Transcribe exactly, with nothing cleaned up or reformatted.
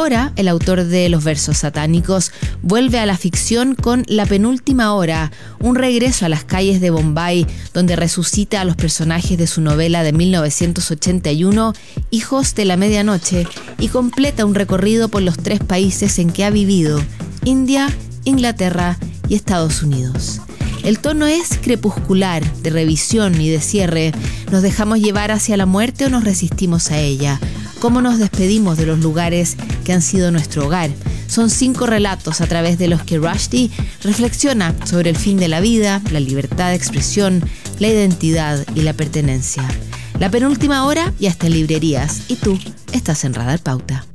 Ahora, el autor de Los versos satánicos vuelve a la ficción con La penúltima hora, un regreso a las calles de Bombay, donde resucita a los personajes de su novela de mil novecientos ochenta y uno, Hijos de la Medianoche, y completa un recorrido por los tres países en que ha vivido: India, Inglaterra y Estados Unidos. El tono es crepuscular, de revisión y de cierre. ¿Nos dejamos llevar hacia la muerte o nos resistimos a ella? ¿Cómo nos despedimos de los lugares que han sido nuestro hogar? Son cinco relatos a través de los que Rushdie reflexiona sobre el fin de la vida, la libertad de expresión, la identidad y la pertenencia. La penúltima hora ya está en librerías y tú estás en Radar Pauta.